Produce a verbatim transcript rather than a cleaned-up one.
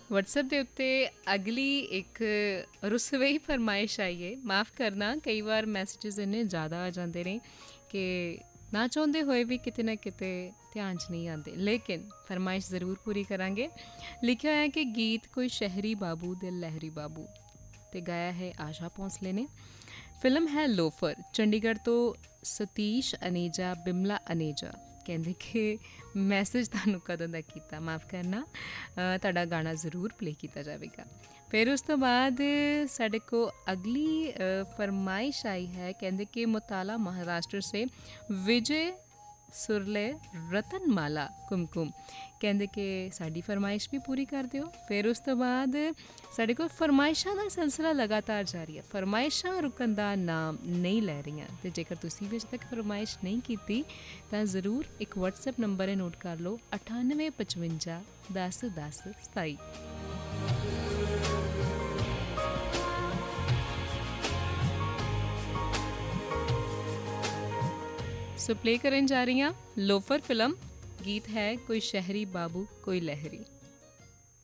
WhatsApp ਦੇ ਉੱਤੇ ਅਗਲੀ ਇੱਕ ਰੁਸਵਈ ਫਰਮਾਇਸ਼ ਆਈ ਹੈ। ਮਾफ़ ਕਰਨਾ, ਕਈ ਵਾਰ ਮੈਸੇजेस ਇੰਨੇ ਜ਼ਿਆਦਾ ਆ ਜਾਂਦੇ ਨੇ ਕਿ ਨਾ ਚਾਹੁੰਦੇ ਹੋਏ ਵੀ ਕਿਤੇ ਨਾ ਕਿਤੇ ਧਿਆਨ 'ਚ ਨਹੀਂ ਆਉਂਦੇ, ਲੇਕਿਨ ਫਰਮਾਇਸ਼ ਜ਼ਰੂਰ ਪੂਰੀ ਕਰਾਂਗੇ। ਲਿਖਿਆ ਹੋਇਆ ਕਿ ਗੀਤ ਕੋਈ ਸ਼ਹਿਰੀ ਬਾਬੂ ਦਿਲ ਲਹਿਰੀ ਬਾਬੂ, ਤੇ ਗਾਇਆ ਹੈ ਆਸ਼ਾ ਭੋਂਸਲੇ ਨੇ। ਫਿਲਮ ਹੈ ਲੋਫਰ। ਚੰਡੀਗੜ੍ਹ ਤੋਂ ਸਤੀਸ਼ ਅਨੇਜਾ, ਬਿਮਲਾ ਅਨੇਜਾ ਕਹਿੰਦੇ ਕਿ ਮੈਸੇਜ ਤੁਹਾਨੂੰ ਕਦੋਂ ਦਾ ਕੀਤਾ, ਮਾफ़ ਕਰਨਾ, ਤੁਹਾਡਾ ਗਾਣਾ ਜ਼ਰੂਰ ਪਲੇ ਕੀਤਾ ਜਾਵੇਗਾ। ਫਿਰ ਉਸ ਤੋਂ ਬਾਅਦ ਸਾਡੇ को ਅਗਲੀ फरमाइश आई है, ਕਹਿੰਦੇ ਕਿ ਮੁਤਾਲਾ महाराष्ट्र से विजय सुरले रतनमाला कुमकुम, ਕਹਿੰਦੇ ਕਿ ਸਾਡੀ ਫਰਮਾਇਸ਼ ਵੀ ਪੂਰੀ ਕਰ ਦਿਓ। ਫਿਰ ਉਸ ਤੋਂ ਬਾਅਦ ਸਾਡੇ ਕੋਲ ਫਰਮਾਇਸ਼ਾਂ ਦਾ ਸਿਲਸਿਲਾ ਲਗਾਤਾਰ ਜਾਰੀ ਹੈ। ਫਰਮਾਇਸ਼ਾਂ ਰੁਕਣ ਦਾ ਨਾਮ ਨਹੀਂ ਲੈ ਰਹੀਆਂ, ਅਤੇ ਜੇਕਰ ਤੁਸੀਂ ਵੀ ਅਜੇ ਤੱਕ ਫਰਮਾਇਸ਼ ਨਹੀਂ ਕੀਤੀ ਤਾਂ ਜ਼ਰੂਰ ਇੱਕ WhatsApp ਨੰਬਰ ਹੈ, ਨੋਟ ਕਰ ਲਓ, ਅਠਾਨਵੇਂ ਪਚਵੰਜਾ ਦਸ ਦਸ ਸਤਾਈ। ਸੋ ਪਲੇ ਕਰਨ ਜਾ ਰਹੀ ਹਾਂ ਲੋਫਰ ਫਿਲਮ, ਗੀਤ ਹੈ ਕੋਈ ਸ਼ਹਿਰੀ ਬਾਬੂ ਕੋਈ ਲਹਿਰੀ।